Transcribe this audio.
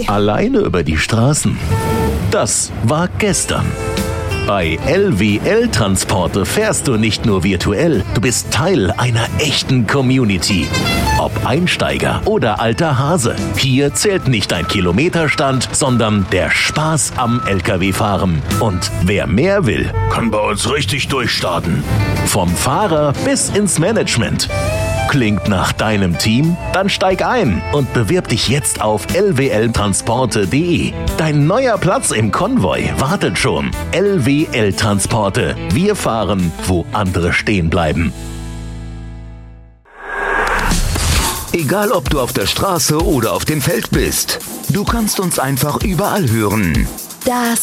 Alleine über die Straßen. Das war gestern. Bei LWL Transporte fährst du nicht nur virtuell, du bist Teil einer echten Community. Ob Einsteiger oder alter Hase, hier zählt nicht dein Kilometerstand, sondern der Spaß am LKW-Fahren. Und wer mehr will, kann bei uns richtig durchstarten. Vom Fahrer bis ins Management. Klingt nach deinem Team? Dann steig ein und bewirb dich jetzt auf lwltransporte.de. Dein neuer Platz im Konvoi wartet schon. LWL Transporte. Wir fahren, wo andere stehen bleiben. Egal, ob du auf der Straße oder auf dem Feld bist, du kannst uns einfach überall hören. Das